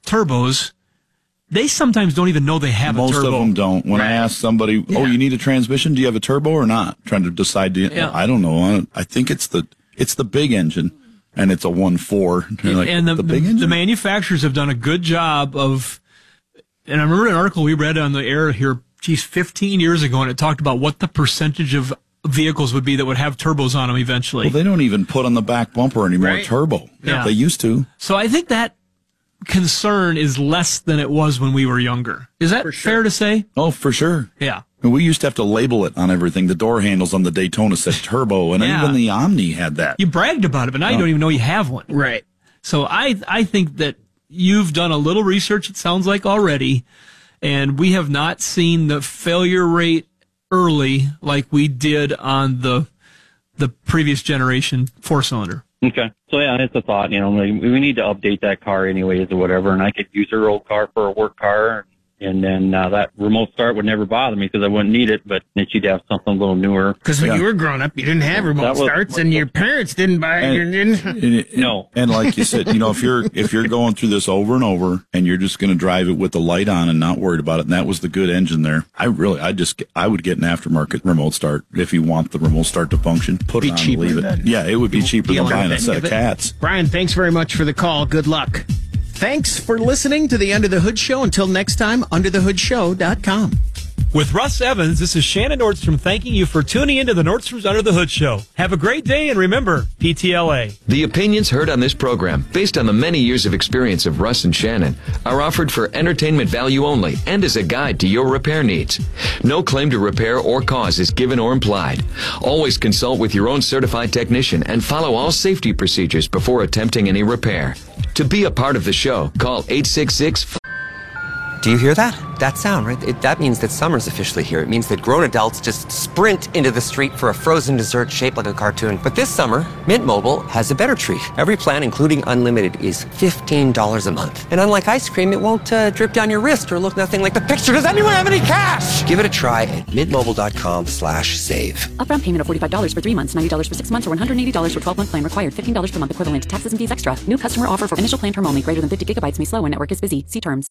turbos, they sometimes don't even know they have a turbo. Most of them don't. When I ask somebody, you need a transmission? Do you have a turbo or not? Trying to decide. I don't know. I think it's the big engine, and it's a 1.4. Like, and the big engine? The manufacturers have done a good job of, and I remember an article we read on the air here, 15 years ago, and it talked about what the percentage of vehicles would be that would have turbos on them eventually. Well, they don't even put on the back bumper anymore turbo. Yeah. They used to. So I think that concern is less than it was when we were younger. Is that fair to say? Oh, for sure. Yeah. And we used to have to label it on everything. The door handles on the Daytona said turbo, and even the Omni had that. You bragged about it, but now you don't even know you have one. Right. So I think that you've done a little research, it sounds like, already, and we have not seen the failure rate early like we did on the previous generation 4-cylinder. Okay. So, yeah, it's a thought. You know, we need to update that car anyways or whatever, and I could use her old car for a work car, and then that remote start would never bother me because I wouldn't need it, but then she'd have something a little newer. Because when you were growing up, you didn't have remote starts, and your parents didn't buy it. No. And like you said, if you're going through this over and over, and you're just going to drive it with the light on and not worried about it, and that was the good engine there, I would get an aftermarket remote start if you want the remote start to function. Put it on and leave it. Yeah, it would be cheaper than buying a set of cats. Brian, thanks very much for the call. Good luck. Thanks for listening to the Under the Hood Show. Until next time, underthehoodshow.com. With Russ Evans, this is Shannon Nordstrom thanking you for tuning into the Nordstrom's Under the Hood Show. Have a great day, and remember, PTLA. The opinions heard on this program, based on the many years of experience of Russ and Shannon, are offered for entertainment value only and as a guide to your repair needs. No claim to repair or cause is given or implied. Always consult with your own certified technician and follow all safety procedures before attempting any repair. To be a part of the show, call 866... Do you hear that? That sound, right? That means that summer's officially here. It means that grown adults just sprint into the street for a frozen dessert shaped like a cartoon. But this summer, Mint Mobile has a better treat. Every plan, including unlimited, is $15 a month. And unlike ice cream, it won't drip down your wrist or look nothing like the picture. Does anyone have any cash? Give it a try at mintmobile.com/save. Upfront payment of $45 for 3 months, $90 for 6 months, or $180 for 12-month plan required. $15 per month equivalent. Taxes and fees extra. New customer offer for initial plan term only. Greater than 50 gigabytes may slow when network is busy. See terms.